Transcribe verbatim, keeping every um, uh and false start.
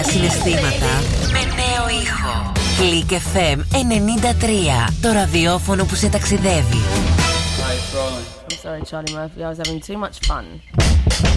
συναισθήματα με νέο ήχο. Click εφ εμ ενενήντα τρία. Το ραδιόφωνο που σε ταξιδεύει. I'm sorry, Charlie Murphy. I was having too much fun.